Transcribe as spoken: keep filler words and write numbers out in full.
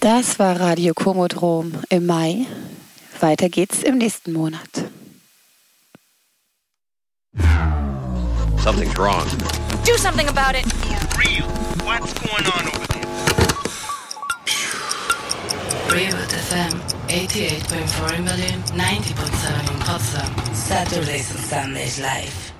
Das war Radio Komodrom im Mai. Weiter geht's im nächsten Monat. Something's wrong. Do something about it. For real. What's going on over there? Reboot F M, eighty-eight point four in Berlin, ninety point seven in Potsdam. Saturdays and Sundays live.